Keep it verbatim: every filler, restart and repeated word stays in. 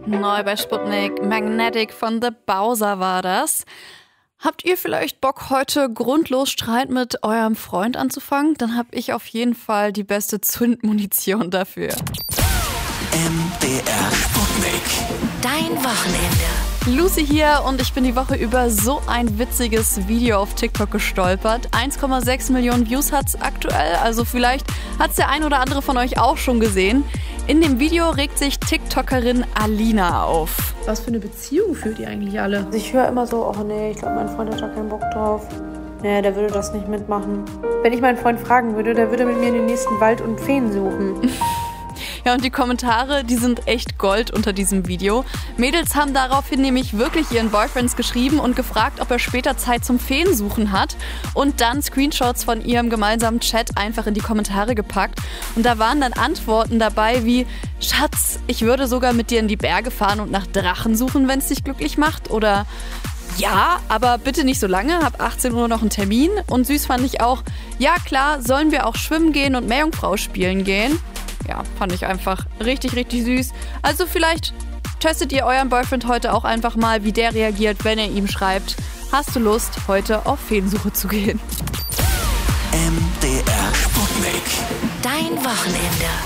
Neu bei Sputnik, Magnetic von The Bowser war das. Habt ihr vielleicht Bock, heute grundlos Streit mit eurem Freund anzufangen? Dann hab ich auf jeden Fall die beste Zündmunition dafür. M D R Sputnik. Dein Wochenende. Lucy hier und ich bin die Woche über so ein witziges Video auf TikTok gestolpert. eins Komma sechs Millionen Views hat's aktuell, also vielleicht hat's der ein oder andere von euch auch schon gesehen. In dem Video regt sich TikTokerin Alina auf. Was für eine Beziehung führt ihr eigentlich alle? Also ich höre immer so, oh nee, ich glaube, mein Freund hat da keinen Bock drauf. Nee, der würde das nicht mitmachen. Wenn ich meinen Freund fragen würde, der würde mit mir in den nächsten Wald und Feen suchen. Ja, und die Kommentare, die sind echt Gold unter diesem Video. Mädels haben daraufhin nämlich wirklich ihren Boyfriends geschrieben und gefragt, ob er später Zeit zum Feensuchen hat. Und dann Screenshots von ihrem gemeinsamen Chat einfach in die Kommentare gepackt. Und da waren dann Antworten dabei wie: Schatz, ich würde sogar mit dir in die Berge fahren und nach Drachen suchen, wenn es dich glücklich macht. Oder ja, aber bitte nicht so lange, hab achtzehn Uhr noch einen Termin. Und süß fand ich auch: Ja klar, sollen wir auch schwimmen gehen und Meerjungfrau spielen gehen? Ja, fand ich einfach richtig, richtig süß. Also vielleicht testet ihr euren Boyfriend heute auch einfach mal, wie der reagiert, wenn ihr ihm schreibt: Hast du Lust, heute auf Feensuche zu gehen? M D R Sputnik. Dein Wochenende.